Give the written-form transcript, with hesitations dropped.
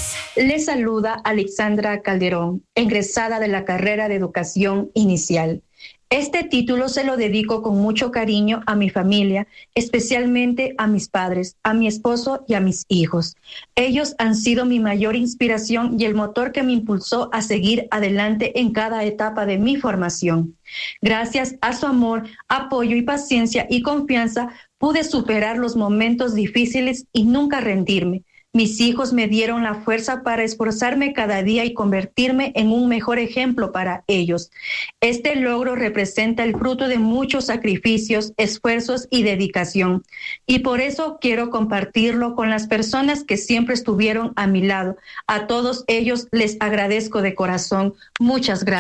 Les saluda Alexandra Calderón, egresada de la carrera de Educación Inicial. Este título se lo dedico con mucho cariño a mi familia, especialmente a mis padres, a mi esposo y a mis hijos. Ellos han sido mi mayor inspiración y el motor que me impulsó a seguir adelante en cada etapa de mi formación. Gracias a su amor, apoyo y paciencia y confianza, pude superar los momentos difíciles y nunca rendirme. Mis hijos me dieron la fuerza para esforzarme cada día y convertirme en un mejor ejemplo para ellos. Este logro representa el fruto de muchos sacrificios, esfuerzos y dedicación. Y por eso quiero compartirlo con las personas que siempre estuvieron a mi lado. A todos ellos les agradezco de corazón. Muchas gracias.